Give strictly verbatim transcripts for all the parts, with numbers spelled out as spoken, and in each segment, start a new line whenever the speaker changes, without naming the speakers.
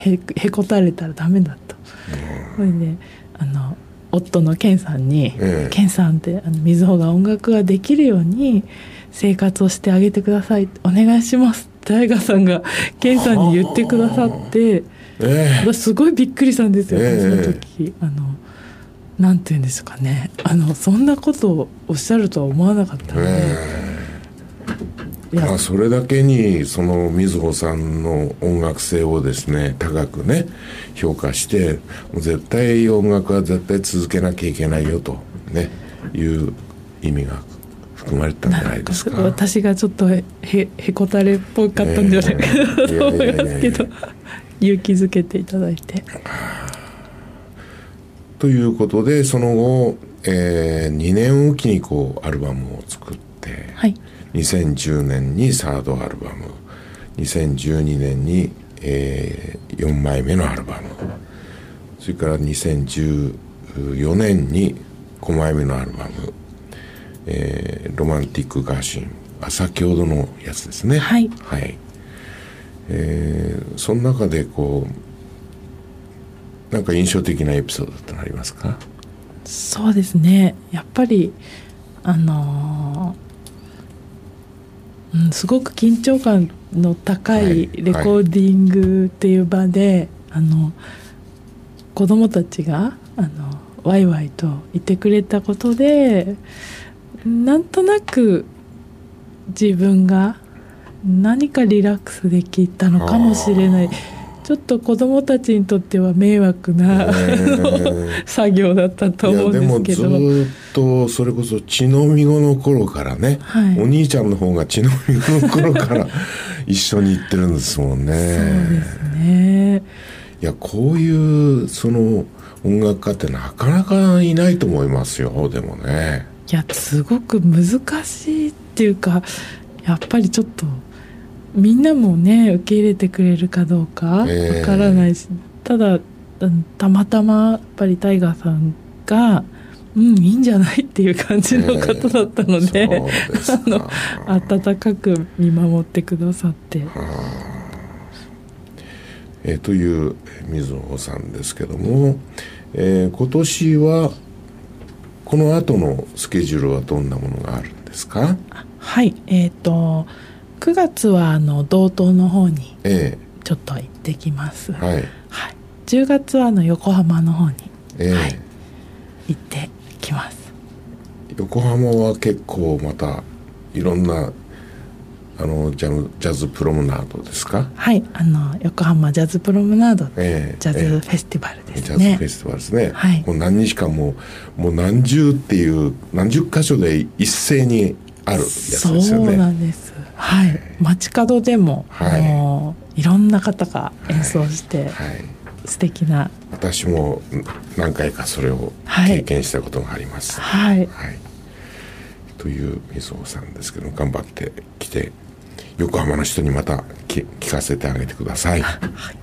へ, へこたれたらダメだと、うん、それであの夫の健さんに、ええ、健さんってあの瑞穂が音楽ができるように生活をしてあげてください、お願いしますってタイガさんが健さんに言ってくださって、ええ、私すごいびっくりしたんですよ、ええ、その時あのなんていうんですかね、あのそんなことをおっしゃるとは思わなかったので、え
ーまあ、それだけにその瑞穂さんの音楽性をですね高くね評価して、もう絶対音楽は絶対続けなきゃいけないよと、ね、いう意味が含まれたんじゃないですか。
私がちょっと へ, へ, へこたれっぽかったんじゃないかなと思いますけど、勇気づけていただいて。
ということでその後、えー、にねんおきにこうアルバムを作って、はい、にせんじゅうねんにサードアルバム、にせんじゅうにねんに、えー、よんまいめのアルバム、それからにせんじゅうよねんにごまいめのアルバム、えー、ロマンティックガーシン、あ先ほどのやつですね。
はい、
はい、えー、その中でこうなんか印象的なエピソードってありますか？
そうですね、やっぱりあのーうん、すごく緊張感の高いレコーディングっていう場で、はいはい、あの子どもたちがあのワイワイといてくれたことで、なんとなく自分が何かリラックスできたのかもしれない。ちょっと子どもたちにとっては迷惑な、えー、作業だったと思うんですけど、
いやでもずっとそれこそ血のみごの頃からね、はい、お兄ちゃんの方が血のみごの頃から一緒に行ってるんですもんね。
そうですね。
いやこういうその音楽家ってなかなかいないと思いますよ。でもね、
いやすごく難しいっていうか、やっぱりちょっとみんなもね受け入れてくれるかどうかわからないし、えー、ただたまたまやっぱりタイガーさんがうんいいんじゃないっていう感じの方だったので、えー、あの温かく見守ってくださって、
えー、という瑞穂さんですけども、えー、今年はこの後のスケジュールはどんなものがあるんですか？
はいえーとくがつはあの道東の方にちょっと行ってきます、えーはいはい、じゅうがつはあの横浜の方に、えーはい、行ってきます。
横浜は結構またいろんなあのジャム、ジャズプロムナードですか？
はいあの横浜ジャズプロムナード、えー、ジャズフェスティバルですね、えー、ジャズフェスティバルですね、はい、もう何日間ももう何十っていう何十箇所で一斉にあるやつですよね。 そうなんです、はい、街角でも、はい、もういろんな方が演奏して、はいはい、素敵な。
私も何回かそれを経験したことがあります、
はいはい
はい、という瑞穂さんですけど、頑張ってきて横浜の人にまた聞かせてあげてください、はい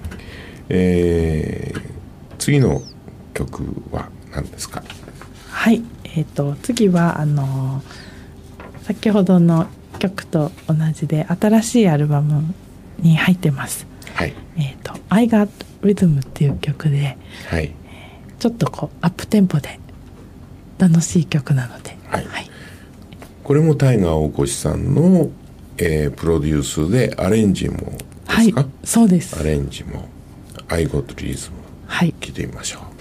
えー、次の曲は何ですか？
はい、えーと、次はあの先ほどの曲と同じで新しいアルバムに入ってます、はいえーと、I Got Rhythm っていう曲で、はい、ちょっとこうアップテンポで楽しい曲なので、はいはい、
これもタイガー大越さんの、えー、プロデュースでアレンジもですか？
はい、そうです。
アレンジも I Got Rhythm、はい、聴いてみましょう。